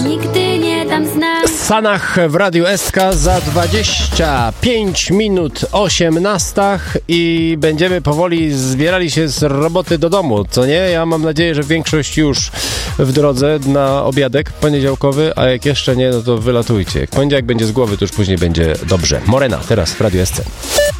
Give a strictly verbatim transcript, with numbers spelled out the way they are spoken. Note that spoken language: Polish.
Nigdy nie dam znak. Sanach w Radiu S K za dwadzieścia pięć minut osiemnasta i będziemy powoli zbierali się z roboty do domu, co nie? Ja mam nadzieję, że większość już w drodze na obiadek poniedziałkowy, a jak jeszcze nie, no to wylatujcie. Jak poniedziałek będzie z głowy, to już później będzie dobrze. Morena, teraz w Radiu S C.